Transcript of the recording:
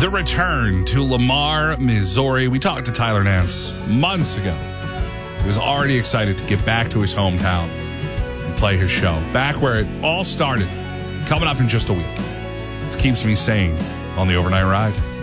The return to Lamar, Missouri. We talked to Tyler Nance months ago. He was already excited to get back to his hometown and play his show. Back where it all started. Coming up in just a week. It keeps me sane on the overnight ride.